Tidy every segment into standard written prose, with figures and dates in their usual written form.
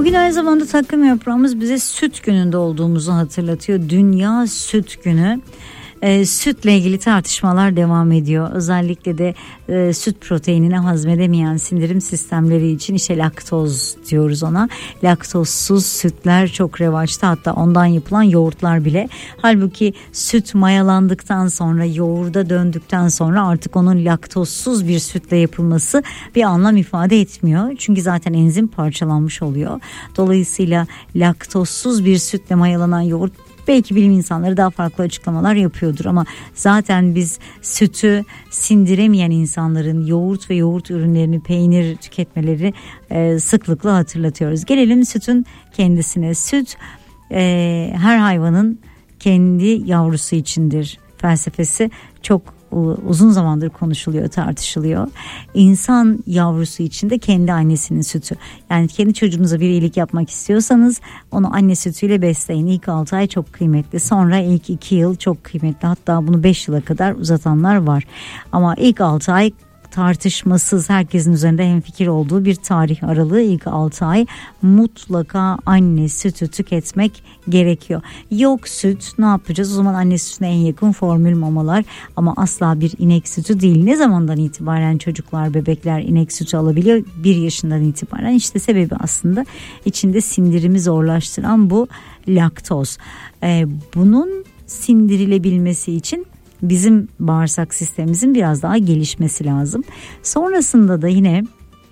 Bugün aynı zamanda takvim yaprağımız bize süt gününde olduğumuzu hatırlatıyor. Dünya Süt Günü. Sütle ilgili tartışmalar devam ediyor. Özellikle de süt proteinini hazmedemeyen sindirim sistemleri için işte laktoz diyoruz ona. Laktozsuz sütler çok revaçta, hatta ondan yapılan yoğurtlar bile. Halbuki süt mayalandıktan sonra, yoğurda döndükten sonra artık onun laktozsuz bir sütle yapılması bir anlam ifade etmiyor. Çünkü zaten enzim parçalanmış oluyor. Dolayısıyla laktozsuz bir sütle mayalanan yoğurt, belki bilim insanları daha farklı açıklamalar yapıyordur ama zaten biz sütü sindiremeyen insanların yoğurt ve yoğurt ürünlerini, peynir tüketmeleri sıklıkla hatırlatıyoruz. Gelelim sütün kendisine. Süt her hayvanın kendi yavrusu içindir felsefesi çok uzun zamandır konuşuluyor, tartışılıyor. İnsan yavrusu için de kendi annesinin sütü. Yani kendi çocuğunuza bir iyilik yapmak istiyorsanız onu anne sütüyle besleyin. İlk 6 ay çok kıymetli. Sonra ilk 2 yıl çok kıymetli. Hatta bunu 5 yıla kadar uzatanlar var. Ama ilk 6 ay tartışmasız, herkesin üzerinde hemfikir olduğu bir tarih aralığı. İlk 6 ay mutlaka anne sütü tüketmek gerekiyor. Yok süt, ne yapacağız? O zaman anne sütüne en yakın formül mamalar, ama asla bir inek sütü değil. Ne zamandan itibaren çocuklar, bebekler inek sütü alabiliyor? 1 yaşından itibaren. İşte sebebi aslında içinde sindirimi zorlaştıran bu laktoz. Bunun sindirilebilmesi için bizim bağırsak sistemimizin biraz daha gelişmesi lazım. Sonrasında da yine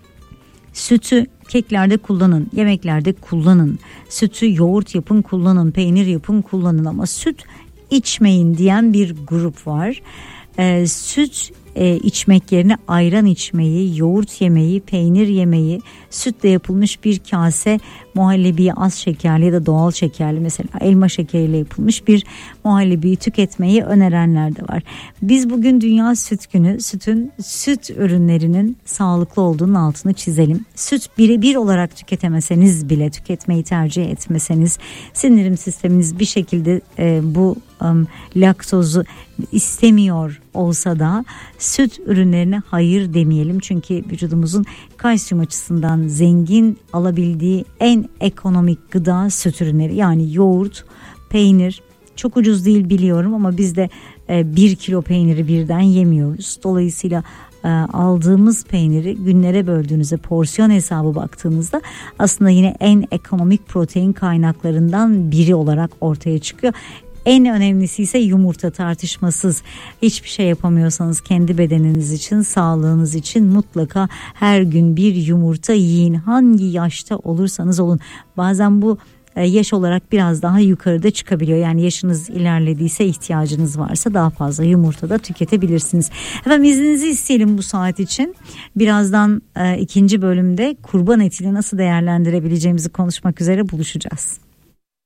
sütü keklerde kullanın, yemeklerde kullanın. Sütü yoğurt yapın, kullanın, peynir yapın, kullanın, ama süt içmeyin diyen bir grup var. Süt içmek yerine ayran içmeyi, yoğurt yemeyi, peynir yemeyi, sütle yapılmış bir kase muhallebiyi, az şekerli ya da doğal şekerli, mesela elma şekeriyle yapılmış bir muhallebiyi tüketmeyi önerenler de var. Biz bugün Dünya Süt Günü, süt ürünlerinin sağlıklı olduğunun altını çizelim. Süt birebir olarak tüketemeseniz bile, tüketmeyi tercih etmeseniz, sindirim sisteminiz bir şekilde bu laktozu istemiyor olsa da süt ürünlerine hayır demeyelim. Çünkü vücudumuzun kalsiyum açısından zengin alabildiği en ekonomik gıda süt ürünleri. Yani yoğurt, peynir çok ucuz değil biliyorum, ama biz de 1 kilo peyniri birden yemiyoruz. Dolayısıyla aldığımız peyniri günlere böldüğünüzde, porsiyon hesabı baktığınızda aslında yine en ekonomik protein kaynaklarından biri olarak ortaya çıkıyor. En önemlisi ise yumurta, tartışmasız. Hiçbir şey yapamıyorsanız kendi bedeniniz için, sağlığınız için mutlaka her gün bir yumurta yiyin. Hangi yaşta olursanız olun. Bazen bu yaş olarak biraz daha yukarıda çıkabiliyor. Yani yaşınız ilerlediyse, ihtiyacınız varsa daha fazla yumurta da tüketebilirsiniz. Efendim, izninizi isteyelim bu saat için. Birazdan ikinci bölümde kurban etini nasıl değerlendirebileceğimizi konuşmak üzere buluşacağız.